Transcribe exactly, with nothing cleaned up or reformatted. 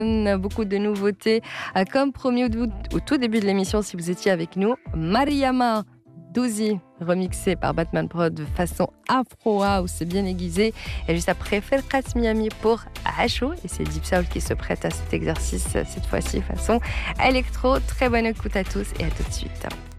Beaucoup de nouveautés. Euh, Comme promis au, au tout début de l'émission, si vous étiez avec nous, Mariama Douzi, remixé par Batman Prod de façon afro house bien aiguisée. Et juste après, Ferkat Miami pour Acho. Et c'est Deep Soul qui se prête à cet exercice, cette fois-ci façon électro. Très bonne écoute à tous et à tout de suite.